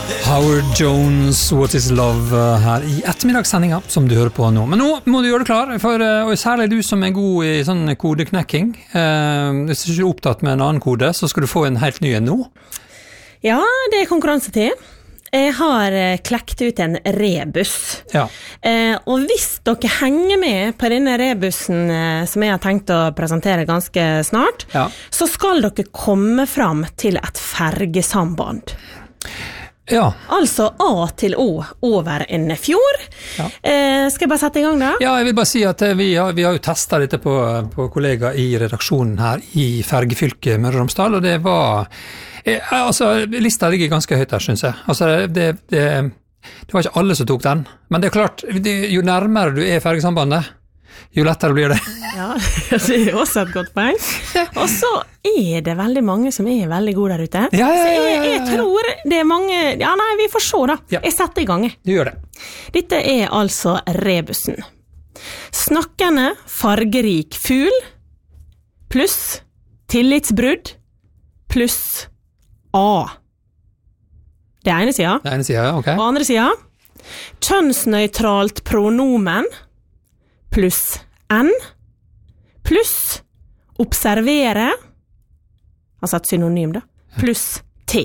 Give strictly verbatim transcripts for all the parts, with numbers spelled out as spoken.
Howard Jones, What is Love, her i ettermiddagssendinga som du hører på nå. Men nå må du gjøre det klar, for, og særlig du som er god i sånn kodeknekking. Eh, hvis du ikke er opptatt med en annen kode, så skal du få en helt ny en nå. Ja, det er konkurransetid. Jeg har klekt ut en rebus. Ja. Eh, og hvis dere henger med på denne rebusen eh, som jeg har tenkt å presentere ganske snart, Ja. så skal dere komme fram til et fergesamband. Ja. Altså A til O over en fjord. Ja. Eh, skal jeg bare sette i gang da? Ja, jeg vil bare si at vi har, vi har jo testet dette på, på kollegaer i redaksjonen her i fergefylket Møre og Romsdal, og det var, eh, altså, lista ligger ganske høyt der, synes jeg. Altså, det, det, det var ikke alle som tok den, men det er klart, det, jo nærmere du er fergesambandet, jo lettere blir det. Ja, det er også et godt poeng. Og så er det veldig mange som er veldig gode der ute. Ja, ja, ja, Så ja, jeg, ja, ja. jeg tror det er mange... Ja, nei, vi får se da. Ja. Jeg setter i gang. Du gjør det. Dette er altså rebusen. Snakkende fargerik fugl pluss tillitsbrudd pluss A. Det ene siden. Det ene siden, ok. Og andre siden. Kjønnsnøytralt pronomen pluss N pluss observere, altså et synonym da, pluss T.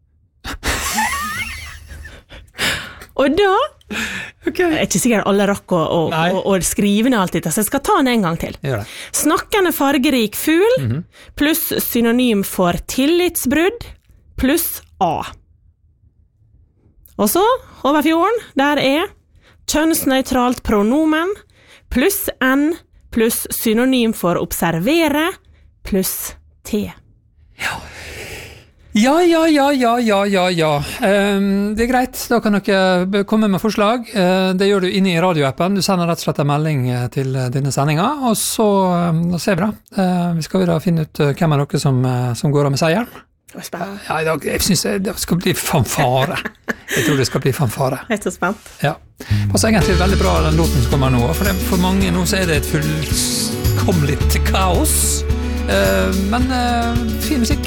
Og da, Okay. jeg er ikke sikkert alle rakk å, å, Nei. å, å skrive ned alt dette, så jeg skal ta den en gang til. Gjør det. Snakkende fargerik fugl Mhm. pluss synonym for tillitsbrudd pluss A. Og så, over fjorden, der er kjønnsnøytralt pronomen pluss N pluss synonym for observere pluss T. Ja, ja, ja, ja, ja, ja, ja. Um, det er greit, da kan dere komme med forslag. Uh, det gjør du inne i radioappen. Du sender rett og slett en melding til denne sendinga, og så um, da ser vi da. Uh, vi skal da finne ut uh, hvem av dere som, uh, som går av med seieren. Det var spennende. Ja, i dag, jeg synes det skal bli fanfare. Jeg tror det skal bli fanfare. Jeg er så spent. Ja. Passer egentlig veldig bra den låten som kommer nå, for, det, for mange nå så er det et fullkomligt kaos. Uh, men uh, fin musikk.